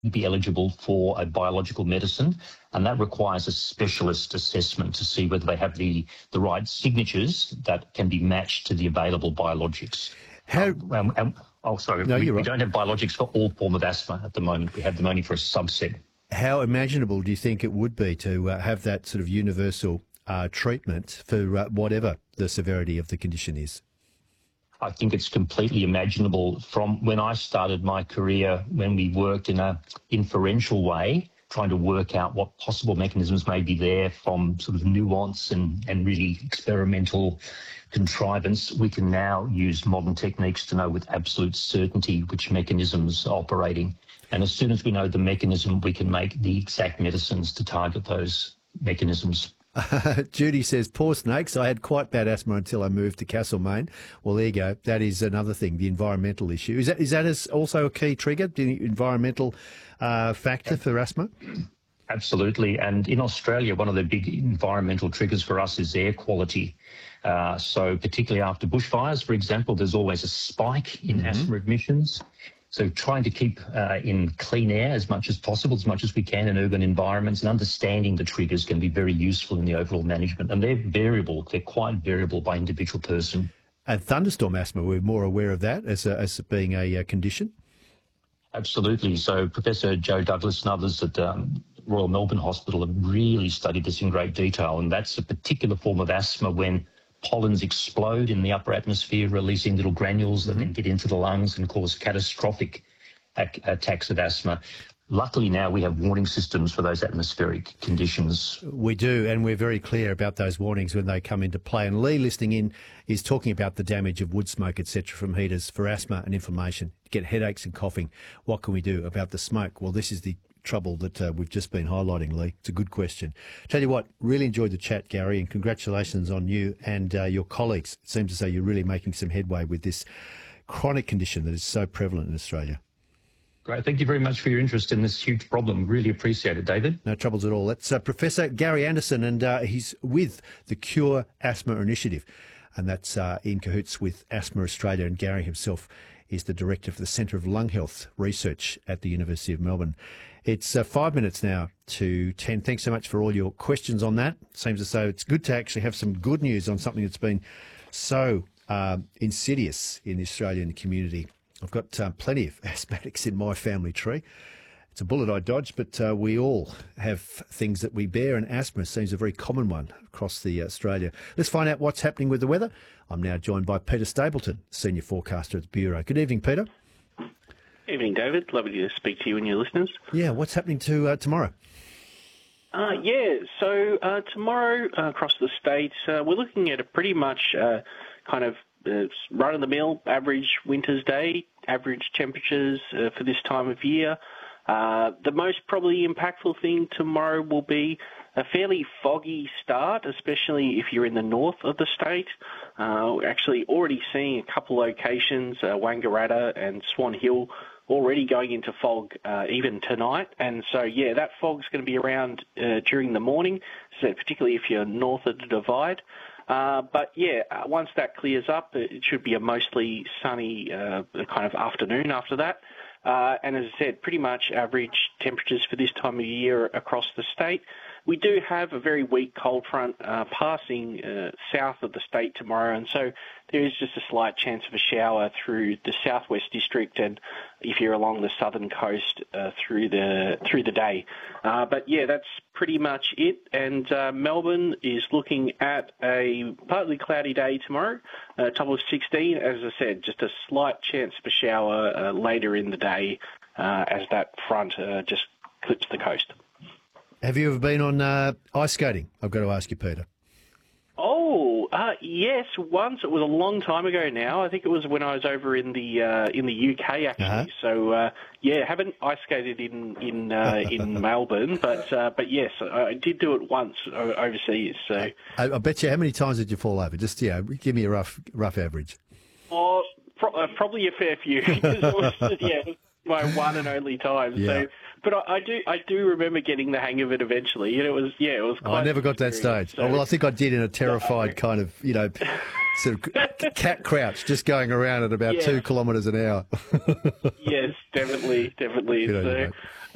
be eligible for a biological medicine, and that requires a specialist assessment to see whether they have the right signatures that can be matched to the available biologics. How? Sorry, No, we don't have biologics for all form of asthma at the moment. We have them only for a subset. How imaginable do you think it would be to have that sort of universal treatment for whatever the severity of the condition is? I think it's completely imaginable. From when I started my career, when we worked in an inferential way, trying to work out what possible mechanisms may be there from sort of nuance and really experimental contrivance, we can now use modern techniques to know with absolute certainty which mechanisms are operating. And as soon as we know the mechanism, we can make the exact medicines to target those mechanisms. Judy says, poor snakes, I had quite bad asthma until I moved to Castlemaine. Well, there you go. That is another thing, the environmental issue. Is that also a key trigger, the environmental factor for asthma? Absolutely. And in Australia, one of the big environmental triggers for us is air quality. So particularly after bushfires, for example, there's always a spike in asthma admissions. So trying to keep in clean air as much as possible, as much as we can in urban environments, and understanding the triggers can be very useful in the overall management. And they're variable. They're quite variable by individual person. And thunderstorm asthma, we're more aware of that as being a condition? Absolutely. So Professor Joe Douglas and others at Royal Melbourne Hospital have really studied this in great detail. And that's a particular form of asthma when pollens explode in the upper atmosphere, releasing little granules that then get into the lungs and cause catastrophic attacks of asthma. Luckily now we have warning systems for those atmospheric conditions. We do, and we're very clear about those warnings when they come into play. And Lee, listening in, is talking about the damage of wood smoke, etc., from heaters for asthma and inflammation. You get headaches and coughing. What can we do about the smoke? Well, this is the trouble that we've just been highlighting, Lee. It's a good question. Tell you what, really enjoyed the chat, Gary, and congratulations on you and your colleagues. It seems as though you're really making some headway with this chronic condition that is so prevalent in Australia. Great. Thank you very much for your interest in this huge problem. Really appreciate it, David. No troubles at all. That's Professor Gary Anderson, and he's with the Cure Asthma Initiative, and that's in cahoots with Asthma Australia, and Gary himself is the Director for the Centre of Lung Health Research at the University of Melbourne. It's 5 minutes now to 10. Thanks so much for all your questions on that. Seems as though it's good to actually have some good news on something that's been so insidious in the Australian community. I've got plenty of asthmatics in my family tree. It's a bullet I dodged, but we all have things that we bear, and asthma seems a very common one across the Australia. Let's find out what's happening with the weather. I'm now joined by Peter Stapleton, Senior Forecaster at the Bureau. Good evening, Peter. Evening, David. Lovely to speak to you and your listeners. Yeah, what's happening to tomorrow? So tomorrow across the state, we're looking at a pretty much kind of run-of-the-mill average winter's day, average temperatures for this time of year. The most probably impactful thing tomorrow will be a fairly foggy start, especially if you're in the north of the state. We're actually already seeing a couple locations, Wangaratta and Swan Hill, already going into fog even tonight. And so, that fog's going to be around during the morning, so particularly if you're north of the Divide. Once that clears up, it should be a mostly sunny kind of afternoon after that. And as I said, pretty much average temperatures for this time of year across the state. We do have a very weak cold front passing south of the state tomorrow, and so there is just a slight chance of a shower through the southwest district, and if you're along the southern coast through the day. That's pretty much it. And Melbourne is looking at a partly cloudy day tomorrow, top of 16. As I said, just a slight chance of a shower later in the day as that front just clips the coast. Have you ever been on ice skating? I've got to ask you, Peter. Yes, once. It was a long time ago now. I think it was when I was over in the UK, actually. Uh-huh. So, haven't ice skated in Melbourne, but yes, I did do it once overseas. So I bet you. How many times did you fall over? Just give me a rough average. Probably a fair few. Because it was, my one and only time. Yeah. So, but I do remember getting the hang of it eventually. And it was quite I never got that stage. So, I think I did in a terrified kind of, sort of cat crouch, just going around at about 2 kilometres an hour. Yes, definitely. Good on you, So, mate.